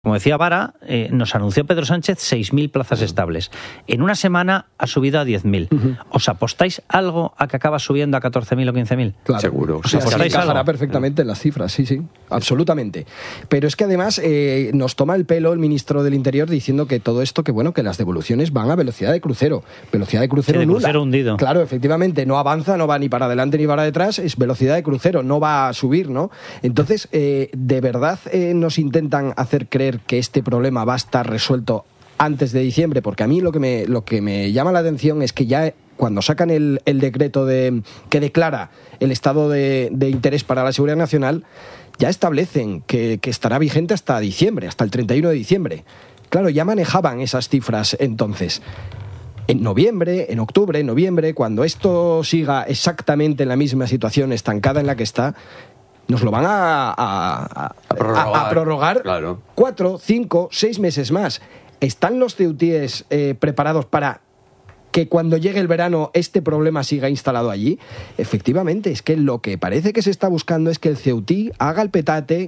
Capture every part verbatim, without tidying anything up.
Como decía Vara, eh, nos anunció Pedro Sánchez seis mil plazas estables. En una semana ha subido a diez mil. Uh-huh. ¿Os apostáis algo a que acaba subiendo a catorce mil o quince mil? Claro. Seguro. O sea, ¿Os apostáis encajará algo? perfectamente en las cifras, sí, sí, absolutamente. Pero es que además eh, nos toma el pelo el ministro del Interior diciendo que todo esto, que bueno, que las devoluciones van a velocidad de crucero. Velocidad de crucero Sí, de nula. crucero hundido. Claro, efectivamente, no avanza, no va ni para adelante ni para detrás, es velocidad de crucero, no va a subir, ¿no? Entonces, eh, ¿de verdad eh, nos intentan hacer creer que este problema va a estar resuelto antes de diciembre? Porque a mí lo que me, lo que me llama la atención es que ya cuando sacan el, el decreto de, que declara el estado de, de interés para la seguridad nacional, ya establecen que, que estará vigente hasta diciembre, hasta el treinta y uno de diciembre. Claro, ya manejaban esas cifras entonces. En noviembre, en octubre, en noviembre, cuando esto siga exactamente en la misma situación estancada en la que está, nos lo van a, a, a, a prorrogar, a, a prorrogar claro. cuatro, cinco, seis meses más. ¿Están los ceutíes eh, preparados para que cuando llegue el verano este problema siga instalado allí? Efectivamente, es que lo que parece que se está buscando es que el ceutí haga el petate,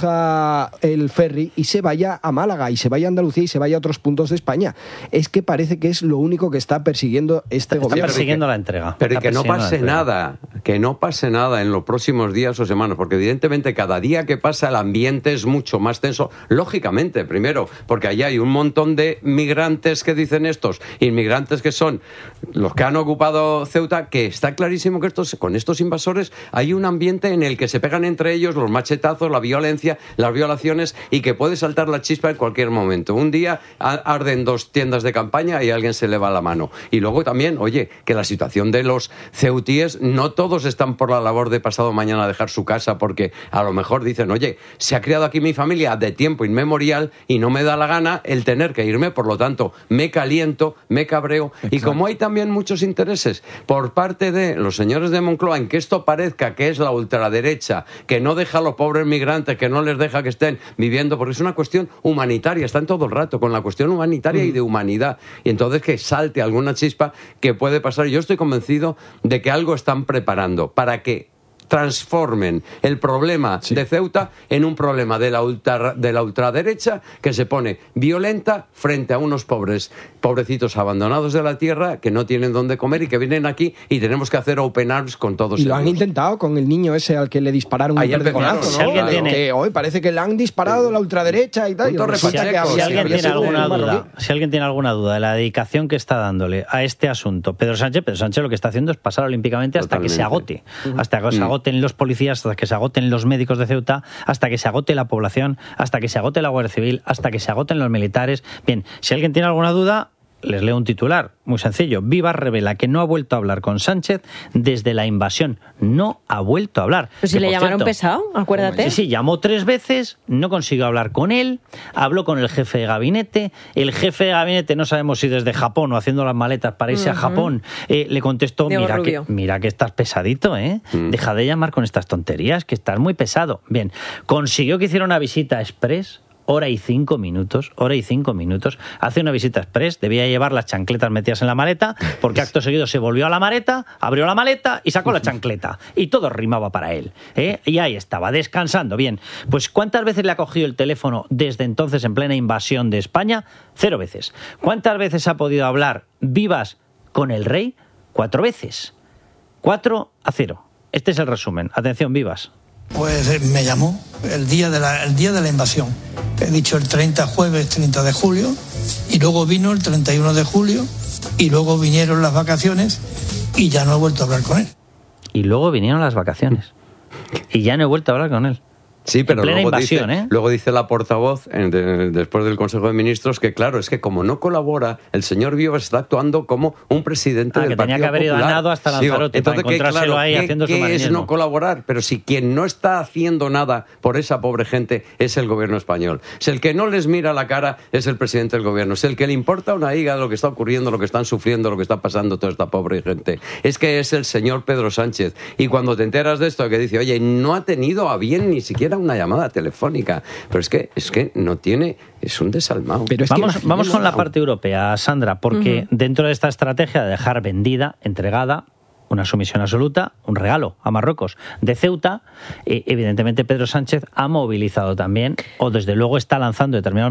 coja el ferry y se vaya a Málaga, y se vaya a Andalucía y se vaya a otros puntos de España. Es que parece que es lo único que está persiguiendo este Está gobierno. persiguiendo la entrega. Pero Está que no persiguiendo pase la entrega. nada, que no pase nada en los próximos días o semanas, porque evidentemente cada día que pasa el ambiente es mucho más tenso, lógicamente, primero, porque allá hay un montón de migrantes que dicen estos, inmigrantes que son los que han ocupado Ceuta, que está clarísimo que estos, con estos invasores hay un ambiente en el que se pegan entre ellos los machetazos, la violencia, las violaciones, y que puede saltar la chispa en cualquier momento. Un día arden dos tiendas de campaña y a alguien se le va la mano. Y luego también, oye, que la situación de los ceutíes, no todos están por la labor de pasado mañana dejar su casa, porque a lo mejor dicen, oye, se ha criado aquí mi familia de tiempo inmemorial y no me da la gana el tener que irme, por lo tanto, me caliento, me cabreo. Exacto. Y como hay también muchos intereses por parte de los señores de Moncloa en que esto parezca que es la ultraderecha, que no deja a los pobres migrantes, que no les deja que estén viviendo, porque es una cuestión humanitaria, están todo el rato con la cuestión humanitaria mm. y de humanidad, y entonces que salte alguna chispa que puede pasar. Yo estoy convencido de que algo están preparando para que transformen el problema sí. de Ceuta en un problema de la, ultra, de la ultraderecha que se pone violenta frente a unos pobres, pobrecitos abandonados de la tierra que no tienen dónde comer y que vienen aquí y tenemos que hacer open arms con todos y ellos. Lo han intentado con el niño ese al que le dispararon un perdigonazo, ¿no? Si alguien tiene... que hoy parece que le han disparado sí. la ultraderecha y tal. Y si, si, si, alguien tiene alguna duda, si alguien tiene alguna duda de la dedicación que está dándole a este asunto, Pedro Sánchez, Pedro Sánchez lo que está haciendo es pasar olímpicamente hasta Totalmente. que se agote, uh-huh. hasta que se agote agoten los policías, hasta que se agoten los médicos de Ceuta, hasta que se agote la población, hasta que se agote la Guardia Civil, hasta que se agoten los militares. Bien, si alguien tiene alguna duda, les leo un titular muy sencillo. Vivas revela que no ha vuelto a hablar con Sánchez desde la invasión. No ha vuelto a hablar. Pero si que, le llamaron cierto, pesado, acuérdate. Sí, sí, llamó tres veces, no consiguió hablar con él, habló con el jefe de gabinete, el jefe de gabinete, no sabemos si desde Japón o haciendo las maletas para irse uh-huh. a Japón, eh, le contestó, mira que, mira que estás pesadito, ¿eh? Mm. Deja de llamar con estas tonterías, que estás muy pesado. Bien, consiguió que hiciera una visita express, hora y cinco minutos, hora y cinco minutos, hace una visita express, debía llevar las chancletas metidas en la maleta, porque acto seguido se volvió a la maleta, abrió la maleta y sacó la chancleta, y todo rimaba para él, ¿eh? Y ahí estaba, descansando. Bien, pues ¿cuántas veces le ha cogido el teléfono desde entonces en plena invasión de España? Cero veces. ¿Cuántas veces ha podido hablar Vivas con el rey? Cuatro veces. Cuatro a cero. Este es el resumen. Atención, Vivas. Pues me llamó el día de la, el día de la invasión. He dicho el treinta, jueves treinta de julio, y luego vino el treinta y uno de julio, y luego vinieron las vacaciones, y ya no he vuelto a hablar con él. Y luego vinieron las vacaciones, y ya no he vuelto a hablar con él. Sí, pero luego, invasión, dice, ¿eh? luego dice la portavoz, en, de, después del Consejo de Ministros, que claro, es que como no colabora, el señor Vivas está actuando como un presidente ah, del que Partido tenía que haber ido Popular. ganado hasta Lanzarote. Digo, para encontrárselo claro, ahí ¿qué, haciendo su ¿qué es no colaborar? Pero si quien no está haciendo nada por esa pobre gente es el gobierno español. Si el que no les mira la cara es el presidente del gobierno. Si el que le importa una higa lo que está ocurriendo, lo que están sufriendo, lo que está pasando toda esta pobre gente, es que es el señor Pedro Sánchez. Y cuando te enteras de esto, que dice, oye, no ha tenido a bien ni siquiera una llamada telefónica. Pero es que es que no tiene, es un desalmado. Pero es vamos, que vamos con la parte europea, Sandra, porque uh-huh. dentro de esta estrategia de dejar vendida, entregada, una sumisión absoluta, un regalo a Marruecos de Ceuta. Eh, evidentemente Pedro Sánchez ha movilizado también, o desde luego está lanzando determinados